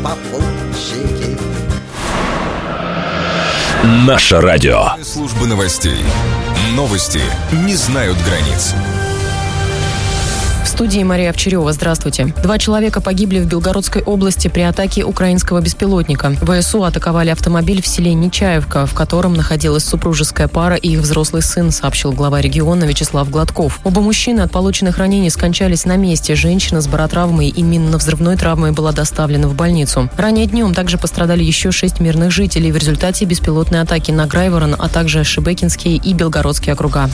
по площади. Наше радио. Служба новостей. Новости не знают границ. В студии Мария Овчарева. Здравствуйте. 2 человека погибли в Белгородской области при атаке украинского беспилотника. ВСУ атаковали автомобиль в селе Нечаевка, в котором находилась супружеская пара и их взрослый сын, сообщил глава региона Вячеслав Гладков. Оба мужчины от полученных ранений скончались на месте. Женщина с баротравмой и минно-взрывной травмой была доставлена в больницу. Ранее днем также пострадали еще 6 мирных жителей в результате беспилотной атаки на Грайворон, а также Шебекинские и Белгородские округа.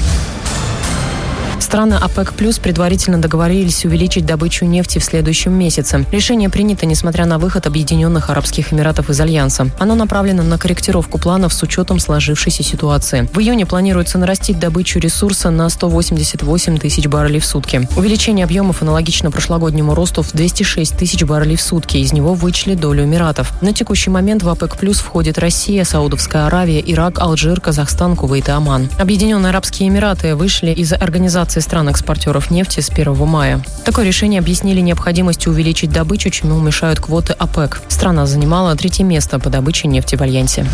Страны ОПЕК+ предварительно договорились увеличить добычу нефти в следующем месяце. Решение принято, несмотря на выход Объединенных Арабских Эмиратов из Альянса. Оно направлено на корректировку планов с учетом сложившейся ситуации. В июне планируется нарастить добычу ресурса на 188 тысяч баррелей в сутки. Увеличение объемов аналогично прошлогоднему росту в 206 тысяч баррелей в сутки. Из него вычли долю Эмиратов. На текущий момент в ОПЕК+ входит Россия, Саудовская Аравия, Ирак, Алжир, Казахстан, Кувейт и Оман. Объединенные Арабские Эмираты вышли из организации стран-экспортеров нефти с 1 мая. Такое решение объяснили необходимостью увеличить добычу, чему мешают квоты ОПЕК. Страна занимала 3-е место по добыче нефти в Альянсе.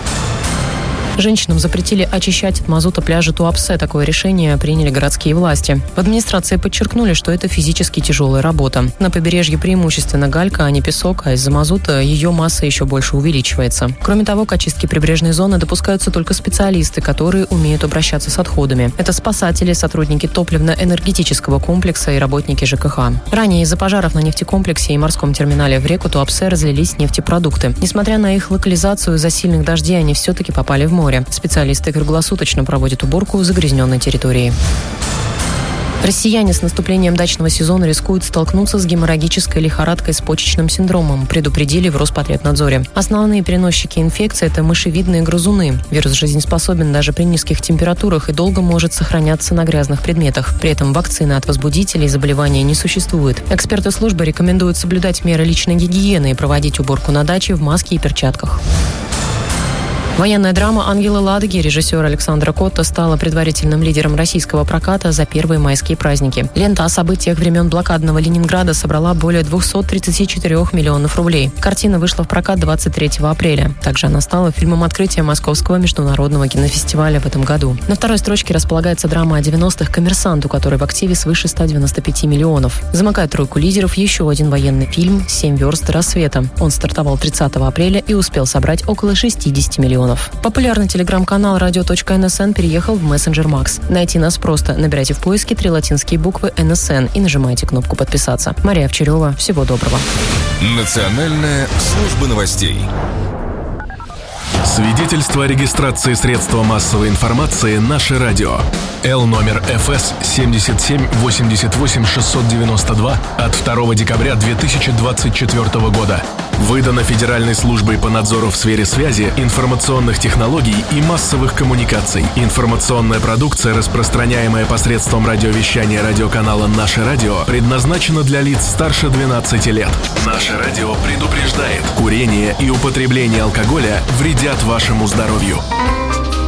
Женщинам запретили очищать от мазута пляжи Туапсе. Такое решение приняли городские власти. В администрации подчеркнули, что это физически тяжелая работа. На побережье преимущественно галька, а не песок, а из-за мазута ее масса еще больше увеличивается. Кроме того, к очистке прибрежной зоны допускаются только специалисты, которые умеют обращаться с отходами. Это спасатели, сотрудники топливно-энергетического комплекса и работники ЖКХ. Ранее из-за пожаров на нефтекомплексе и морском терминале в реку Туапсе разлились нефтепродукты. Несмотря на их локализацию, из-за сильных дождей они все-таки попали в море. Специалисты круглосуточно проводят уборку загрязненной территории. Россияне с наступлением дачного сезона рискуют столкнуться с геморрагической лихорадкой с почечным синдромом, предупредили в Роспотребнадзоре. Основные переносчики инфекции – это мышевидные грызуны. Вирус жизнеспособен даже при низких температурах и долго может сохраняться на грязных предметах. При этом вакцины от возбудителей заболевания не существует. Эксперты службы рекомендуют соблюдать меры личной гигиены и проводить уборку на даче в маске и перчатках. Военная драма «Ангелы Ладоги» режиссера Александра Котта стала предварительным лидером российского проката за первые майские праздники. Лента о событиях времен блокадного Ленинграда собрала более 234 миллионов рублей. Картина вышла в прокат 23 апреля. Также она стала фильмом открытия Московского международного кинофестиваля в этом году. На второй строчке располагается драма о 90-х «Коммерсант», у которой в активе свыше 195 миллионов. Замыкает тройку лидеров еще один военный фильм «7 верст до рассвета». Он стартовал 30 апреля и успел собрать около 60 миллионов. Популярный телеграм-канал radio.nsn переехал в мессенджер Макс. Найти нас просто. Набирайте в поиске 3 латинские буквы НСН и нажимайте кнопку «Подписаться». Мария Овчарева. Всего доброго. Национальная служба новостей. Свидетельство о регистрации средства массовой информации «Наше радио». Л номер ФС 77-88-692 от 2 декабря 2024 года. Выдано Федеральной службой по надзору в сфере связи, информационных технологий и массовых коммуникаций. Информационная продукция, распространяемая посредством радиовещания радиоканала «Наше радио», предназначена для лиц старше 12 лет. «Наше радио» предупреждает: курение и употребление алкоголя вредят вашему здоровью.